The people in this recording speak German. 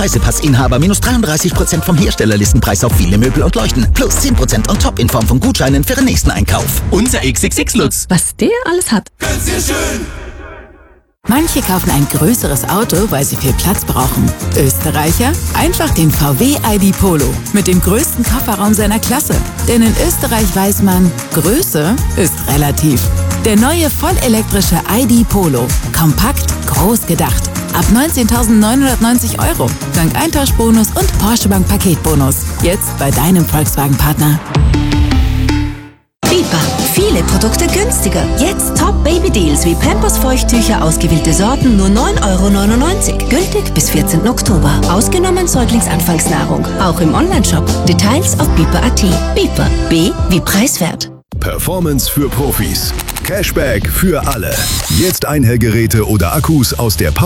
Reisepassinhaber minus 33% vom Herstellerlistenpreis auf viele Möbel und Leuchten. Plus 10% on top in Form von Gutscheinen für den nächsten Einkauf. Unser XXX-Lutz. Was der alles hat. Ganz sehr schön. Manche kaufen ein größeres Auto, weil sie viel Platz brauchen. Österreicher? Einfach den VW ID Polo mit dem größten Kofferraum seiner Klasse. Denn in Österreich weiß man, Größe ist relativ. Der neue vollelektrische ID Polo. Kompakt, groß gedacht. Ab 19.990 €. Dank Eintauschbonus und Porsche Bank Paketbonus. Jetzt bei deinem Volkswagen-Partner. Bipa. Viele Produkte günstiger. Jetzt Top-Baby-Deals wie Pampers Feuchttücher, ausgewählte Sorten, nur 9,99 €. Gültig bis 14. Oktober. Ausgenommen Säuglingsanfangsnahrung. Auch im Onlineshop. Details auf bipa.at. Bipa. B wie preiswert. Performance für Profis. Cashback für alle. Jetzt Einhellgeräte oder Akkus aus der